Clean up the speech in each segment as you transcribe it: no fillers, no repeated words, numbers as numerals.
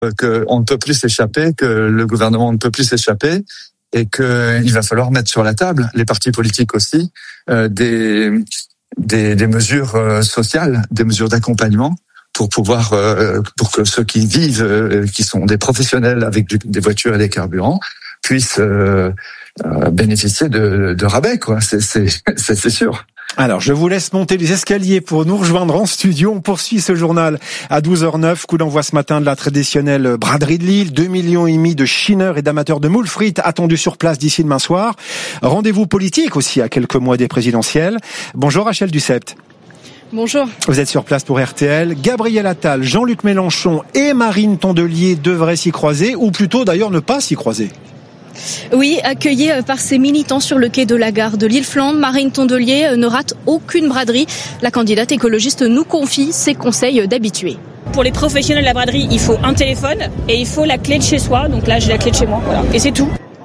qu'on ne peut plus s'échapper, que le gouvernement ne peut plus s'échapper, et qu'il va falloir mettre sur la table, les partis politiques aussi, des mesures sociales, des mesures d'accompagnement pour pouvoir, pour que ceux qui vivent, qui sont des professionnels avec des voitures et des carburants, puissent bénéficier de rabais, quoi. C'est sûr. Alors, je vous laisse monter les escaliers pour nous rejoindre en studio. On poursuit ce journal à 12h09. Coup d'envoi ce matin de la traditionnelle braderie de Lille. 2,5 millions de chineurs et d'amateurs de moules frites attendus sur place d'ici demain soir. Rendez-vous politique aussi à quelques mois des présidentielles. Bonjour Rachel Dussept. Bonjour. Vous êtes sur place pour RTL. Gabriel Attal, Jean-Luc Mélenchon et Marine Tondelier devraient s'y croiser, ou plutôt d'ailleurs ne pas s'y croiser. Oui, accueillie par ses militants sur le quai de la gare de Lille-Flandre, Marine Tondelier ne rate aucune braderie. La candidate écologiste nous confie ses conseils d'habitués. Pour les professionnels de la braderie, il faut un téléphone et il faut la clé de chez soi. Donc là, j'ai la clé de chez moi, voilà. Et c'est tout.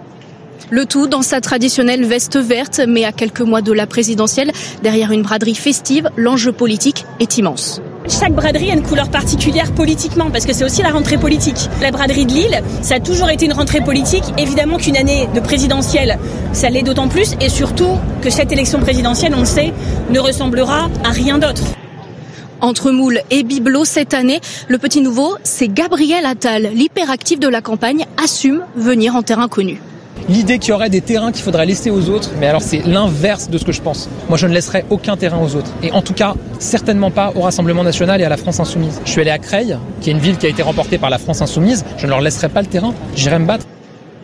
Le tout dans sa traditionnelle veste verte, mais à quelques mois de la présidentielle, derrière une braderie festive, l'enjeu politique est immense. Chaque braderie a une couleur particulière politiquement, parce que c'est aussi la rentrée politique. La braderie de Lille, ça a toujours été une rentrée politique. Évidemment qu'une année de présidentielle, ça l'est d'autant plus, et surtout que cette élection présidentielle, on le sait, ne ressemblera à rien d'autre. Entre moules et bibelots cette année, le petit nouveau, c'est Gabriel Attal. L'hyperactif de la campagne assume venir en terrain connu. L'idée qu'il y aurait des terrains qu'il faudrait laisser aux autres, mais alors c'est l'inverse de ce que je pense. Moi je ne laisserai aucun terrain aux autres. Et en tout cas, certainement pas au Rassemblement National et à la France Insoumise. Je suis allé à Creil, qui est une ville qui a été remportée par la France Insoumise. Je ne leur laisserai pas le terrain. J'irai me battre.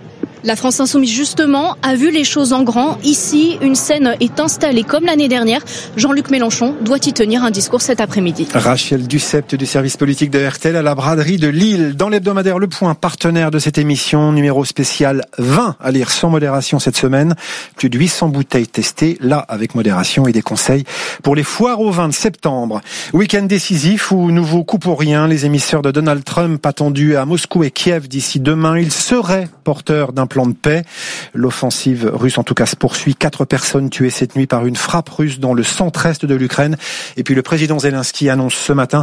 La France Insoumise, justement, a vu les choses en grand. Ici, une scène est installée comme l'année dernière. Jean-Luc Mélenchon doit y tenir un discours cet après-midi. Rachel Dussept du service politique de RTL à la braderie de Lille. Dans l'hebdomadaire Le Point, partenaire de cette émission, numéro spécial 20 à lire sans modération cette semaine. Plus de 800 bouteilles testées, là avec modération, et des conseils pour les foires au vin de septembre. Week-end décisif où nouveau coup pour rien. Les émissaires de Donald Trump attendus à Moscou et Kiev d'ici demain. Ils seraient porteurs d'un plan de paix. L'offensive russe en tout cas se poursuit. 4 personnes tuées cette nuit par une frappe russe dans le centre-est de l'Ukraine. Et puis le président Zelensky annonce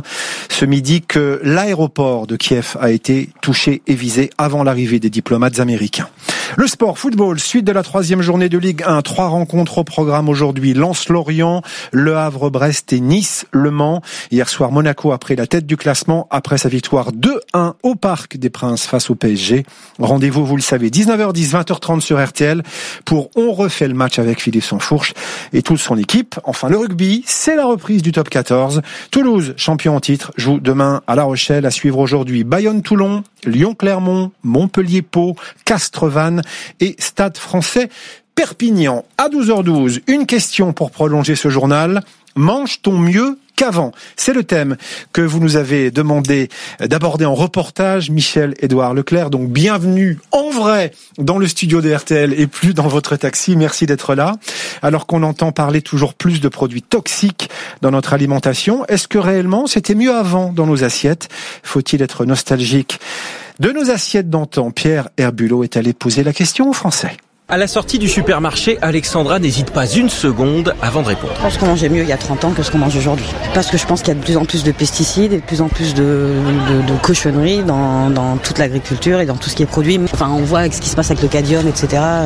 ce midi que l'aéroport de Kiev a été touché et visé avant l'arrivée des diplomates américains. Le sport, football, suite de la 3e journée de Ligue 1. 3 rencontres au programme aujourd'hui. Lens-Lorient, Le Havre-Brest et Nice-Le Mans. Hier soir, Monaco a pris la tête du classement après sa victoire 2-1 au Parc des Princes face au PSG. Rendez-vous, vous le savez, 19h10, 20h30 sur RTL pour On refait le match avec Philippe Sansfourche et toute son équipe. Enfin, le rugby, c'est la reprise du top 14. Toulouse, champion en titre, joue demain à La Rochelle. À suivre aujourd'hui Bayonne-Toulon, Lyon-Clermont, Montpellier-Pau, Castres-Vannes et Stade français Perpignan. À 12h12, une question pour prolonger ce journal. Mange-t-on mieux qu'avant? C'est le thème que vous nous avez demandé d'aborder en reportage, Michel-Édouard Leclerc. Donc bienvenue en vrai dans le studio de RTL et plus dans votre taxi. Merci d'être là. Alors qu'on entend parler toujours plus de produits toxiques dans notre alimentation, est-ce que réellement c'était mieux avant dans nos assiettes? Faut-il être nostalgique de nos assiettes d'antan? Pierre Herbulot est allé poser la question aux Français. À la sortie du supermarché, Alexandra n'hésite pas une seconde avant de répondre. Je pense qu'on mangeait mieux il y a 30 ans que ce qu'on mange aujourd'hui. Parce que je pense qu'il y a de plus en plus de pesticides et de plus en plus de cochonneries dans toute l'agriculture et dans tout ce qui est produit. Enfin, on voit ce qui se passe avec le cadmium, etc.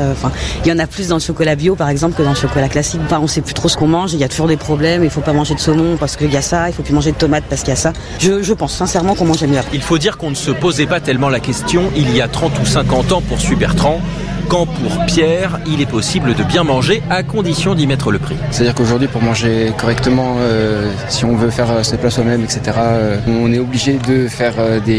Il y en a plus dans le chocolat bio, par exemple, que dans le chocolat classique. Enfin, on sait plus trop ce qu'on mange. Il y a toujours des problèmes. Il faut pas manger de saumon parce qu'il y a ça. Il faut plus manger de tomates parce qu'il y a ça. Je pense sincèrement qu'on mangeait mieux. Il faut dire qu'on ne se posait pas tellement la question il y a 30 ou 50 ans pour Bertrand. Quand pour Pierre, il est possible de bien manger à condition d'y mettre le prix. C'est-à-dire qu'aujourd'hui, pour manger correctement, si on veut faire ses plats soi-même, etc., on est obligé de faire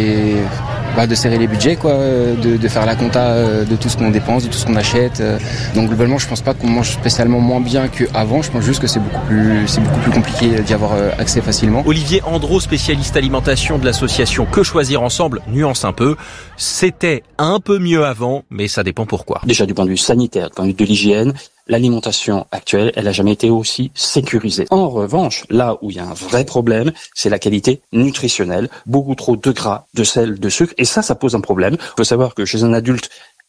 de serrer les budgets, quoi, de faire la compta de tout ce qu'on dépense, de tout ce qu'on achète. Donc globalement, je pense pas qu'on mange spécialement moins bien qu'avant. Je pense juste que c'est beaucoup plus compliqué d'y avoir accès facilement. Olivier Andro, spécialiste alimentation de l'association Que Choisir Ensemble, nuance un peu. C'était un peu mieux avant, mais ça dépend pourquoi. Déjà du point de vue sanitaire, du point de vue de l'hygiène, l'alimentation actuelle, elle n'a jamais été aussi sécurisée. En revanche, là où il y a un vrai problème, c'est la qualité nutritionnelle. Beaucoup trop de gras, de sel, de sucre. Et ça pose un problème. Il faut savoir que chez un adulte,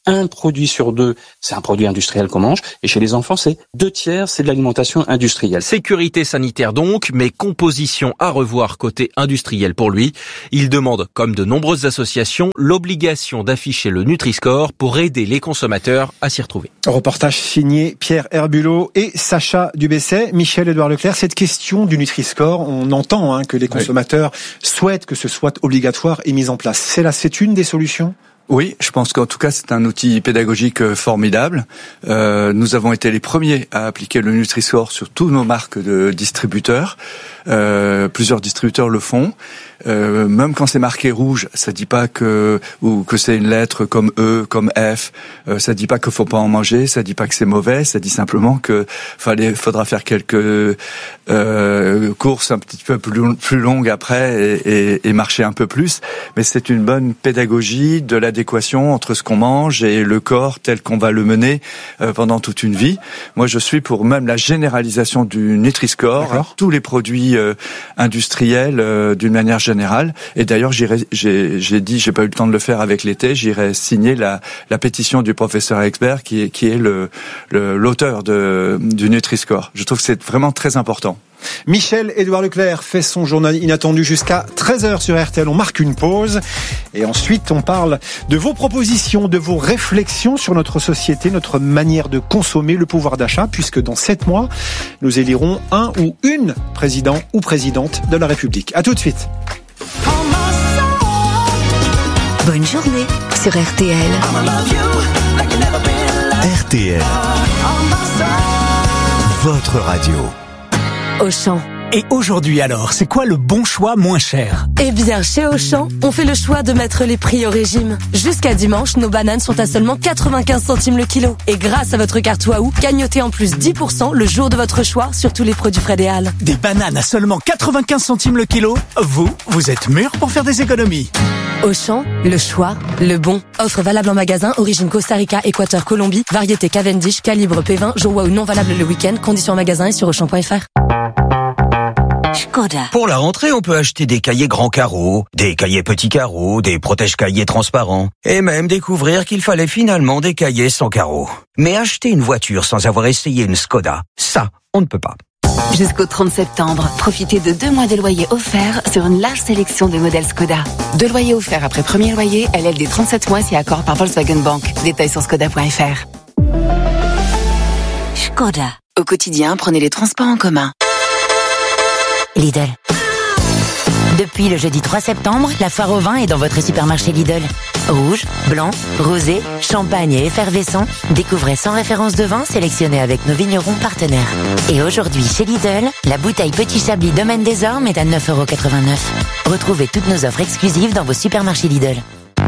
1 produit sur 2, c'est un produit industriel qu'on mange. Et chez les enfants, c'est 2/3, c'est de l'alimentation industrielle. Sécurité sanitaire donc, mais composition à revoir côté industriel pour lui. Il demande, comme de nombreuses associations, l'obligation d'afficher le Nutri-Score pour aider les consommateurs à s'y retrouver. Reportage signé Pierre Herbulot et Sacha Dubesset. Michel-Édouard Leclerc, cette question du Nutri-Score, on entend que les consommateurs souhaitent que ce soit obligatoire et mis en place. C'est une des solutions ? Oui, je pense qu'en tout cas c'est un outil pédagogique formidable. Nous avons été les premiers à appliquer le Nutri-Score sur toutes nos marques de distributeurs. Plusieurs distributeurs le font. Même quand c'est marqué rouge, ça dit pas que c'est une lettre comme E, comme F. Ça dit pas qu'il faut pas en manger. Ça dit pas que c'est mauvais. Ça dit simplement que faudra faire quelques courses un petit peu plus longues après et marcher un peu plus. Mais c'est une bonne pédagogie de l'adéquation entre ce qu'on mange et le corps tel qu'on va le mener pendant toute une vie. Moi, je suis pour même la généralisation du Nutri-Score à tous les produits industriels d'une manière générale. Et d'ailleurs, j'ai pas eu le temps de le faire avec l'été, j'irai signer la pétition du professeur Expert qui est l'auteur du Nutri-Score. Je trouve que c'est vraiment très important. Michel-Édouard Leclerc fait son journal inattendu jusqu'à 13h sur RTL. On marque une pause et ensuite on parle de vos propositions, de vos réflexions sur notre société, notre manière de consommer, le pouvoir d'achat, puisque dans 7 mois, nous élirons un ou une président ou présidente de la République. À tout de suite. Bonne journée sur RTL. RTL. Votre radio. Auchan. Et aujourd'hui alors, c'est quoi le bon choix moins cher ? Eh bien, chez Auchan, on fait le choix de mettre les prix au régime. Jusqu'à dimanche, nos bananes sont à seulement 95 centimes le kilo. Et grâce à votre carte Waouh, gagnotez en plus 10% le jour de votre choix sur tous les produits Frédéal. Des bananes à seulement 95 centimes le kilo ? Vous êtes mûrs pour faire des économies. Auchan, le choix, le bon. Offre valable en magasin, origine Costa Rica, Équateur, Colombie, variété Cavendish, calibre P20, jour Waouh non valable le week-end, conditions en magasin et sur Auchan.fr. Skoda. Pour la rentrée, on peut acheter des cahiers grands carreaux, des cahiers petits carreaux, des protège-cahiers transparents, et même découvrir qu'il fallait finalement des cahiers sans carreaux. Mais acheter une voiture sans avoir essayé une Skoda, ça, on ne peut pas. Jusqu'au 30 septembre, profitez de 2 mois de loyer offerts sur une large sélection de modèles Skoda. 2 loyers offerts après premier loyer, LLD 37 mois si accord par Volkswagen Bank. Détails sur skoda.fr. Skoda. Au quotidien, prenez les transports en commun. Lidl. Depuis le jeudi 3 septembre, la foire au vin est dans votre supermarché Lidl. Rouge, blanc, rosé, champagne et effervescent. Découvrez 100 références de vin sélectionnées avec nos vignerons partenaires. Et aujourd'hui, chez Lidl, la bouteille Petit Chablis Domaine des Ormes est à 9,89 €. Retrouvez toutes nos offres exclusives dans vos supermarchés Lidl.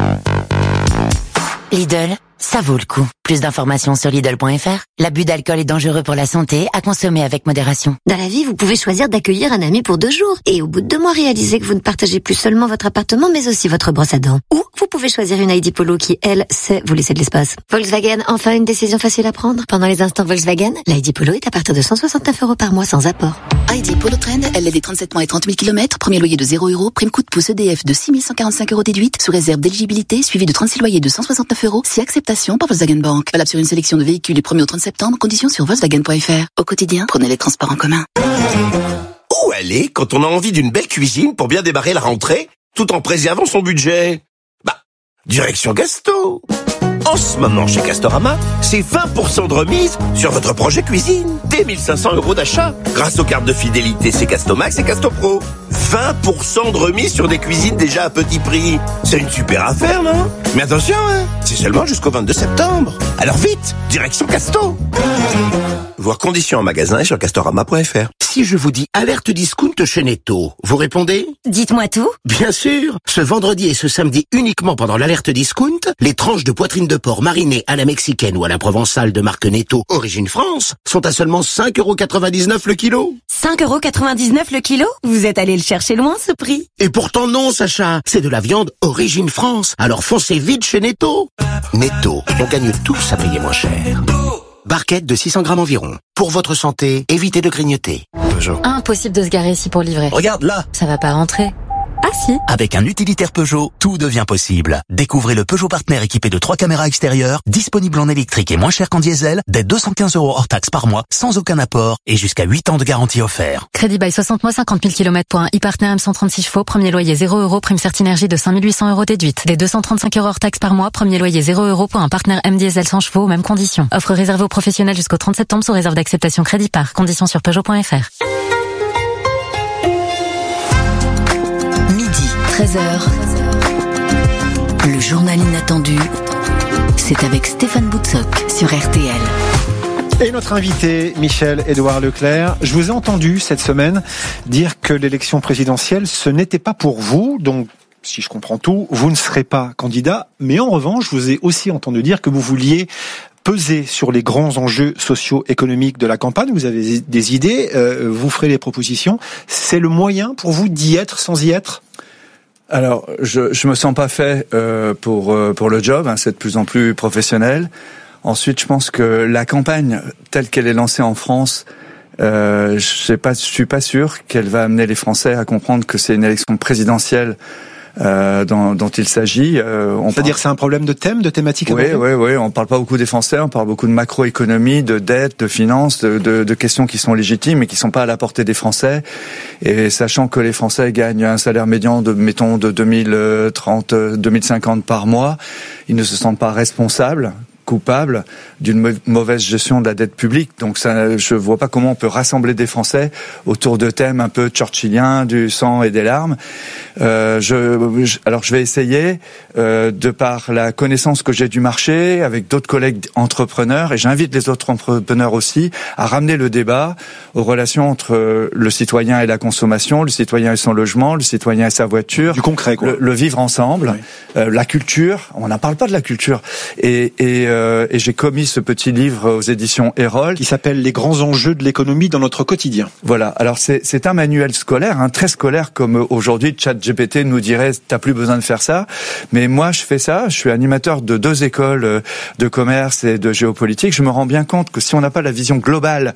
Lidl, ça vaut le coup. Plus d'informations sur Lidl.fr. L'abus d'alcool est dangereux pour la santé, à consommer avec modération. Dans la vie, vous pouvez choisir d'accueillir un ami pour 2 jours. Et au bout de 2 mois, réaliser que vous ne partagez plus seulement votre appartement, mais aussi votre brosse à dents. Ou vous pouvez choisir une ID Polo qui, elle, sait vous laisser de l'espace. Volkswagen, enfin une décision facile à prendre. Pendant les instants Volkswagen, l'ID Polo est à partir de 169 € par mois sans apport. ID Polo Trend, LLD 37 mois et 30 000 km, premier loyer de 0 €, prime coup de pouce EDF de 6 145 € déduite, sous réserve d'éligibilité, suivi de 36 loyers de 169 €, si acceptation par Volkswagen Bank. Valable sur une sélection de véhicules du 1er au 30 septembre, conditions sur Volkswagen.fr. Au quotidien, prenez les transports en commun. Où aller quand on a envie d'une belle cuisine pour bien démarrer la rentrée, tout en préservant son budget ? Direction Gasto. En ce moment, chez Castorama, c'est 20% de remise sur votre projet cuisine. Dès 1 500 € d'achat, grâce aux cartes de fidélité C'est Castomax et Castopro. 20% de remise sur des cuisines déjà à petit prix. C'est une super affaire, non ? Mais attention, c'est seulement jusqu'au 22 septembre. Alors vite, direction Casto. Voir conditions en magasin et sur Castorama.fr. Si je vous dis alerte discount chez Netto, vous répondez ? Dites-moi tout. Bien sûr. Ce vendredi et ce samedi uniquement pendant l'alerte discount, les tranches de poitrine de porc marinées à la mexicaine ou à la provençale de marque Netto, origine France, sont à seulement 5,99 € le kilo. 5,99 € le kilo ? Vous êtes allé le chercher loin, ce prix. Et pourtant non, Sacha. C'est de la viande origine France. Alors foncez vite chez Netto. Netto, on gagne tous à payer moins cher. Barquette de 600 grammes environ. Pour votre santé, évitez de grignoter. Peugeot. Impossible de se garer ici pour livrer. Regarde là. Ça va pas rentrer. Ah si. Avec un utilitaire Peugeot, tout devient possible. Découvrez le Peugeot Partner équipé de 3 caméras extérieures, disponible en électrique et moins cher qu'en diesel, dès 215 € hors taxe par mois, sans aucun apport et jusqu'à 8 ans de garantie offert. Crédit bail 60 mois, 50 000 km pour un e-partner M136 chevaux, premier loyer 0 €, prime Certinergie de 5 800 € déduite. Dès 235 € hors taxe par mois, premier loyer 0 € pour un partenaire M diesel 100 chevaux aux mêmes conditions. Offre réservée aux professionnels jusqu'au 30 septembre sous réserve d'acceptation crédit par. Conditions sur Peugeot.fr. 13h, le journal inattendu, c'est avec Stéphane Boutsock sur RTL. Et notre invité, Michel-Édouard Leclerc, je vous ai entendu cette semaine dire que l'élection présidentielle, ce n'était pas pour vous, donc si je comprends tout, vous ne serez pas candidat, mais en revanche, je vous ai aussi entendu dire que vous vouliez peser sur les grands enjeux socio-économiques de la campagne. Vous avez des idées, vous ferez des propositions. C'est le moyen pour vous d'y être sans y être ? Alors, je me sens pas fait pour le job, c'est de plus en plus professionnel. Ensuite, je pense que la campagne telle qu'elle est lancée en France, je suis pas sûr qu'elle va amener les Français à comprendre que c'est une élection présidentielle dont il s'agit. C'est-à-dire c'est un problème de thème, de thématique. Oui. On parle pas beaucoup des Français, on parle beaucoup de macroéconomie, de dette, de finances, de questions qui sont légitimes mais qui sont pas à la portée des Français. Et sachant que les Français gagnent un salaire médian de 2030, 2050 par mois, ils ne se sentent pas responsables, coupables d'une mauvaise gestion de la dette publique. Donc ça, je vois pas comment on peut rassembler des Français autour de thèmes un peu churchilliens, du sang et des larmes. Alors je vais essayer, de par la connaissance que j'ai du marché, avec d'autres collègues entrepreneurs, et j'invite les autres entrepreneurs aussi, à ramener le débat aux relations entre le citoyen et la consommation, le citoyen et son logement, le citoyen et sa voiture. Du concret, quoi. Le vivre ensemble, la culture. On n'en parle pas de la culture. Et j'ai commis ce petit livre aux éditions Erol qui s'appelle Les grands enjeux de l'économie dans notre quotidien. Voilà. Alors c'est un manuel scolaire, très scolaire, comme aujourd'hui ChatGPT nous dirait t'as plus besoin de faire ça. Mais moi je fais ça. Je suis animateur de 2 écoles de commerce et de géopolitique. Je me rends bien compte que si on n'a pas la vision globale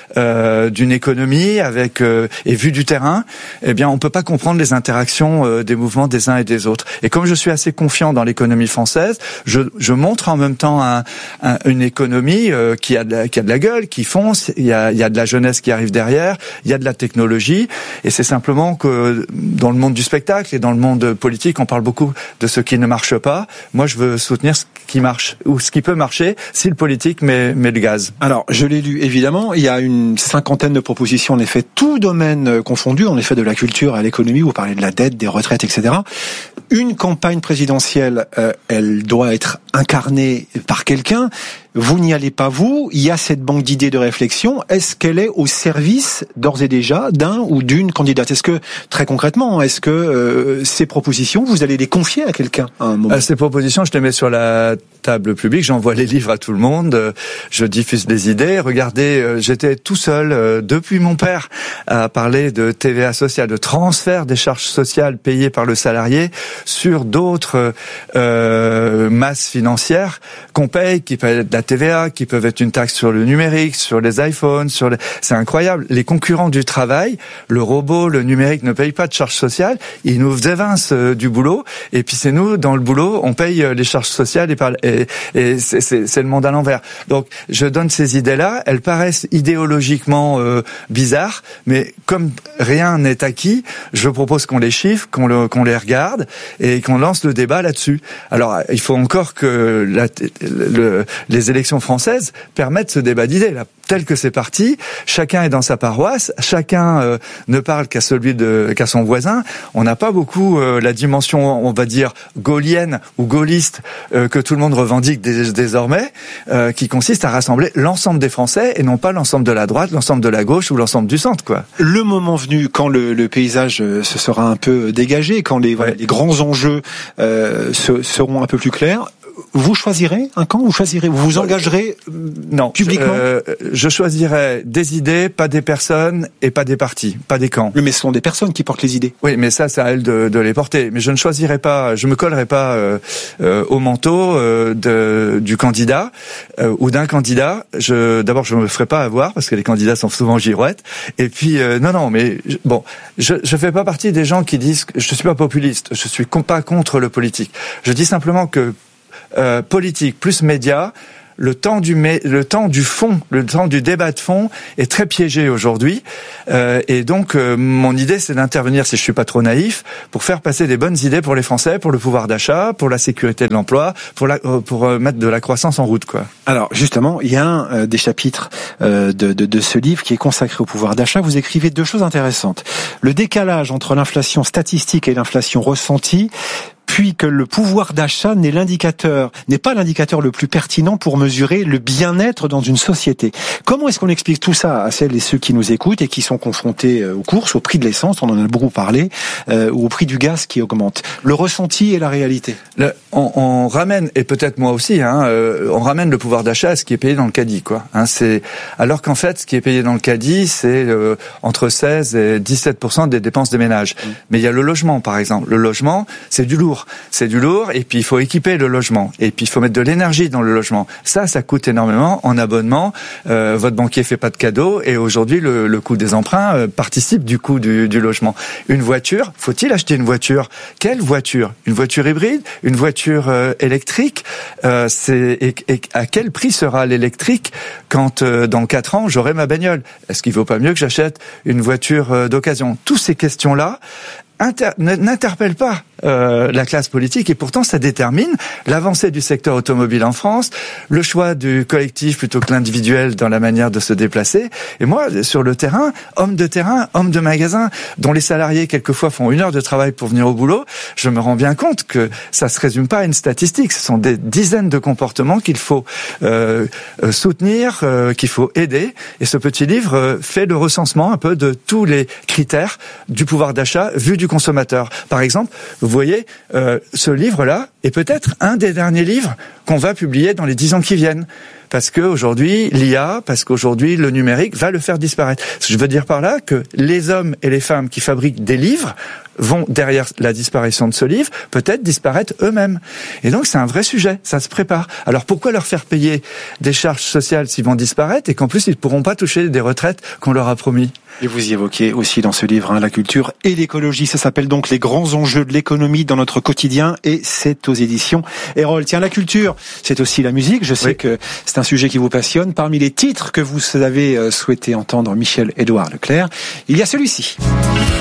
d'une économie avec et vue du terrain, eh bien on peut pas comprendre les interactions des mouvements des uns et des autres. Et comme je suis assez confiant dans l'économie française, je montre en même temps une économie qui a de la gueule, qui fonce, il y a de la jeunesse qui arrive derrière, il y a de la technologie, et c'est simplement que dans le monde du spectacle et dans le monde politique, on parle beaucoup de ce qui ne marche pas. Moi, je veux soutenir ce qui marche, ou ce qui peut marcher si le politique met le gaz. Alors, je l'ai lu évidemment, il y a une 50aine de propositions, en effet, tout domaine confondu, en effet, de la culture à l'économie, vous parlez de la dette, des retraites, etc. Une campagne présidentielle, elle doit être incarnée par quelqu'un. Vous n'y allez pas, vous. Il y a cette banque d'idées de réflexion. Est-ce qu'elle est au service, d'ores et déjà, d'un ou d'une candidate? Est-ce que, très concrètement, est-ce que ces propositions, vous allez les confier à quelqu'un à un moment? Ces propositions, je les mets sur la table publique. J'envoie les livres à tout le monde. Je diffuse des idées. Regardez, j'étais tout seul, depuis mon père, à parler de TVA sociale, de transfert des charges sociales payées par le salarié sur d'autres masses financières qu'on paye, qui peuvent être de la TVA, qui peuvent être une taxe sur le numérique, sur les iPhones, c'est incroyable. Les concurrents du travail, le robot, le numérique ne payent pas de charges sociales, ils nous évincent du boulot, et puis c'est nous, dans le boulot, on paye les charges sociales et c'est le monde à l'envers. Donc, je donne ces idées-là, elles paraissent idéologiquement bizarres, mais comme rien n'est acquis, je propose qu'on les chiffre, qu'on les regarde, et qu'on lance le débat là-dessus. Alors, il faut encore que les élections françaises permettent ce débat d'idées. Là, tel que c'est parti, chacun est dans sa paroisse, chacun ne parle qu'à son voisin. On n'a pas beaucoup la dimension, on va dire, gaullienne ou gaulliste que tout le monde revendique désormais, qui consiste à rassembler l'ensemble des Français et non pas l'ensemble de la droite, l'ensemble de la gauche ou l'ensemble du centre, quoi. Le moment venu, quand le paysage se sera un peu dégagé, quand les grands enjeux seront un peu plus clairs, Vous choisirez un camp? Vous vous engagerez non, publiquement? Je choisirai des idées, pas des personnes et pas des partis, pas des camps. Mais ce sont des personnes qui portent les idées. Oui, mais ça, c'est à elles de les porter. Mais je ne choisirai pas, je me collerai pas au manteau du candidat ou d'un candidat. D'abord, je me ferai pas avoir parce que les candidats sont souvent girouettes. Et puis, non, mais bon, je fais pas partie des gens qui disent que je suis pas populiste. Je suis pas contre le politique. Je dis simplement que politique plus médias, le temps du fond, le temps du débat de fond est très piégé aujourd'hui. Et donc, mon idée, c'est d'intervenir, si je suis pas trop naïf, pour faire passer des bonnes idées pour les Français, pour le pouvoir d'achat, pour la sécurité de l'emploi, pour mettre de la croissance en route, quoi. Alors, justement, il y a un des chapitres de ce livre qui est consacré au pouvoir d'achat. Vous écrivez deux choses intéressantes. Le décalage entre l'inflation statistique et l'inflation ressentie, puis que le pouvoir d'achat n'est pas l'indicateur le plus pertinent pour mesurer le bien-être dans une société. Comment est-ce qu'on explique tout ça à celles et ceux qui nous écoutent et qui sont confrontés aux courses, au prix de l'essence, on en a beaucoup parlé, ou au prix du gaz qui augmente? Le ressenti et la réalité. On ramène, et peut-être moi aussi, on ramène le pouvoir d'achat à ce qui est payé dans le caddie, quoi. Alors qu'en fait, ce qui est payé dans le caddie, c'est entre 16 et 17% des dépenses des ménages. Mais il y a le logement, par exemple. Le logement, c'est du lourd. Et puis il faut équiper le logement. Et puis il faut mettre de l'énergie dans le logement. Ça coûte énormément en abonnement. Votre banquier fait pas de cadeaux. Et aujourd'hui, le coût des emprunts participe du coût du logement. Une voiture, faut-il acheter une voiture? Quelle voiture? Une voiture hybride? Une voiture électrique? Et à quel prix sera l'électrique quand dans 4 ans j'aurai ma bagnole? Est-ce qu'il vaut pas mieux que j'achète une voiture d'occasion? Toutes ces questions-là n'interpelle pas la classe politique, et pourtant ça détermine l'avancée du secteur automobile en France, le choix du collectif plutôt que l'individuel dans la manière de se déplacer. Et moi, sur le terrain, homme de magasin, dont les salariés quelquefois font 1 heure de travail pour venir au boulot, je me rends bien compte que ça se résume pas à une statistique. Ce sont des dizaines de comportements qu'il faut soutenir, qu'il faut aider. Et ce petit livre fait le recensement un peu de tous les critères du pouvoir d'achat vu du consommateur. Par exemple, vous voyez, ce livre-là est peut-être un des derniers livres qu'on va publier dans les 10 ans qui viennent. Parce qu'aujourd'hui, parce qu'aujourd'hui, le numérique va le faire disparaître. Je veux dire par là que les hommes et les femmes qui fabriquent des livres vont, derrière la disparition de ce livre, peut-être disparaître eux-mêmes. Et donc, c'est un vrai sujet. Ça se prépare. Alors, pourquoi leur faire payer des charges sociales s'ils vont disparaître et qu'en plus, ils ne pourront pas toucher des retraites qu'on leur a promis? Et vous y évoquez aussi dans ce livre la culture et l'écologie. Ça s'appelle donc Les grands enjeux de l'économie dans notre quotidien, et c'est aux éditions Erol. Tiens, la culture, c'est aussi la musique. Je sais que c'est un sujet qui vous passionne. Parmi les titres que vous avez souhaité entendre, Michel-Édouard Leclerc, il y a celui-ci.